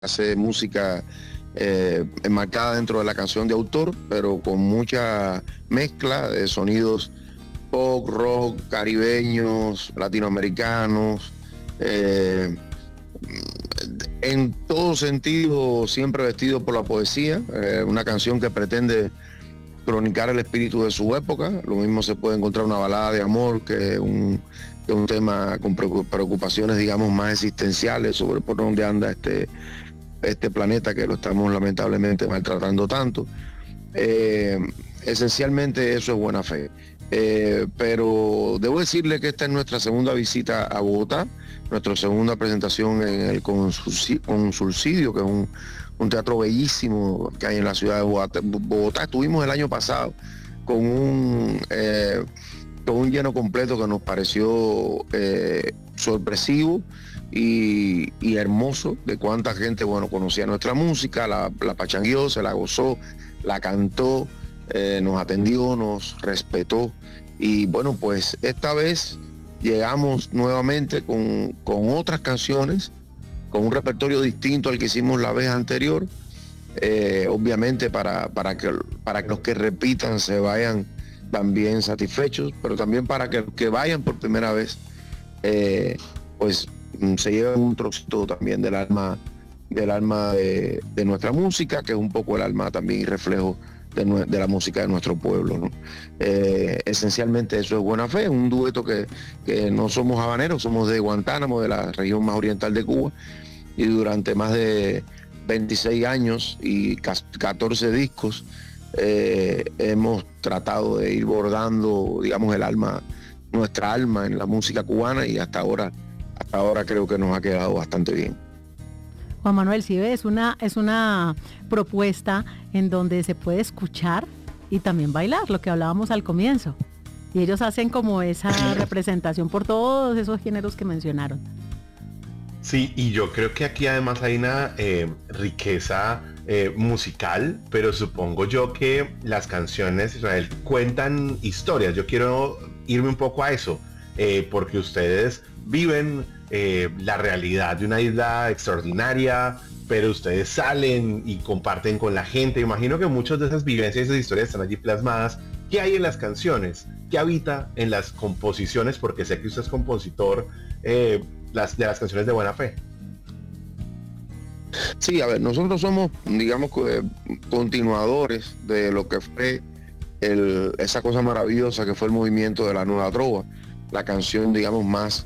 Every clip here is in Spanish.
hace música enmarcada dentro de la canción de autor, pero con mucha mezcla de sonidos pop, rock, caribeños, latinoamericanos, eh, en todo sentido siempre vestido por la poesía, una canción que pretende cronicar el espíritu de su época. Lo mismo se puede encontrar una balada de amor que un tema con preocupaciones, digamos, más existenciales sobre por dónde anda este planeta que lo estamos lamentablemente maltratando tanto. Eh, Esencialmente eso es buena fe. Pero debo decirle que esta es nuestra segunda visita a Bogotá, nuestra segunda presentación en el Consulcidio, que es un teatro bellísimo que hay en la ciudad de Bogotá. Estuvimos el año pasado con con un lleno completo que nos pareció sorpresivo y hermoso, de cuánta gente, bueno, conocía nuestra música, la pachangueó, se la gozó, la cantó, nos atendió, nos respetó. Y bueno, pues esta vez llegamos nuevamente con otras canciones, con un repertorio distinto al que hicimos la vez anterior, obviamente para que los que repitan se vayan también satisfechos, pero también para que los que vayan por primera vez, pues se lleven un trocito también del alma de nuestra música, que es un poco el alma también y reflejo de la música de nuestro pueblo, ¿no? Esencialmente eso es buena fe, un dueto que no somos habaneros, somos de Guantánamo, de la región más oriental de Cuba, y durante más de 26 años y 14 discos hemos tratado de ir bordando, digamos, nuestra alma en la música cubana, y hasta ahora creo que nos ha quedado bastante bien. Juan Manuel, sí, es una propuesta en donde se puede escuchar y también bailar, lo que hablábamos al comienzo. Y ellos hacen como esa representación por todos esos géneros que mencionaron. Sí, y yo creo que aquí además hay una riqueza musical, pero supongo yo que las canciones, Israel, cuentan historias. Yo quiero irme un poco a eso, porque ustedes viven la realidad de una isla extraordinaria, pero ustedes salen y comparten con la gente. Imagino que muchas de esas vivencias y esas historias están allí plasmadas. ¿Qué hay en las canciones? ¿Qué habita en las composiciones? Porque sé que usted es compositor de las canciones de buena fe. Sí, a ver, nosotros somos, digamos, continuadores de lo que fue esa cosa maravillosa que fue el movimiento de la Nueva Trova, la canción, digamos, más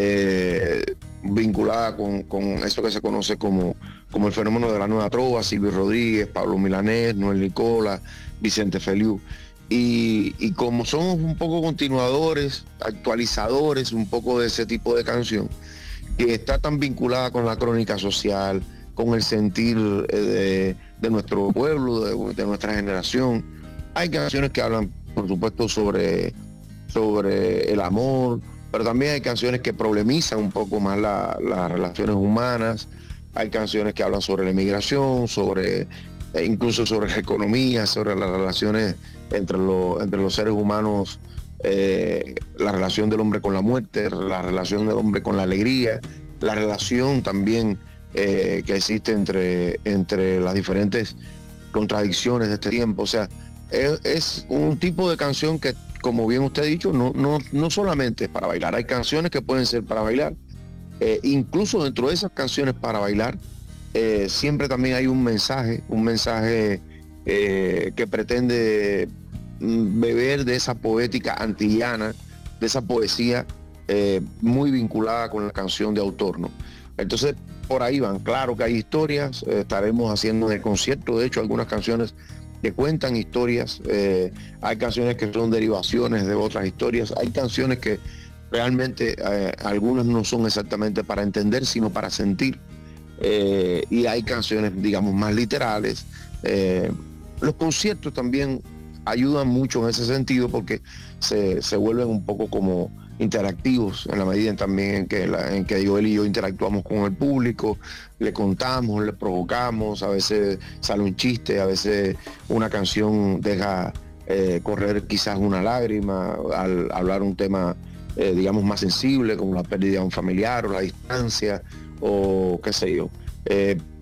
vinculada con eso que se conoce como el fenómeno de la Nueva Trova, Silvio Rodríguez, Pablo Milanés, Noel Nicola, Vicente Feliu. Y como somos un poco continuadores, actualizadores un poco de ese tipo de canción, que está tan vinculada con la crónica social, con el sentir de nuestro pueblo, de nuestra generación. Hay canciones que hablan, por supuesto, sobre el amor, pero también hay canciones que problemizan un poco más las relaciones humanas. Hay canciones que hablan sobre la inmigración, incluso sobre la economía, sobre las relaciones entre los seres humanos, la relación del hombre con la muerte, la relación del hombre con la alegría, la relación también que existe entre las diferentes contradicciones de este tiempo. O sea, es un tipo de canción que, como bien usted ha dicho, no solamente es para bailar. Hay canciones que pueden ser para bailar. Incluso dentro de esas canciones para bailar, siempre también hay un mensaje que pretende beber de esa poética antillana, de esa poesía muy vinculada con la canción de autor, ¿no? Entonces, por ahí van. Claro que hay historias, estaremos haciendo en el concierto, de hecho, algunas canciones que cuentan historias, hay canciones que son derivaciones de otras historias, hay canciones que realmente algunas no son exactamente para entender, sino para sentir, y hay canciones, digamos, más literales. Los conciertos también ayudan mucho en ese sentido, porque se vuelven un poco como interactivos, en la medida también en que Joel y yo interactuamos con el público, le contamos, le provocamos, a veces sale un chiste, a veces una canción deja correr quizás una lágrima al hablar un tema, digamos, más sensible, como la pérdida de un familiar o la distancia, o qué sé yo.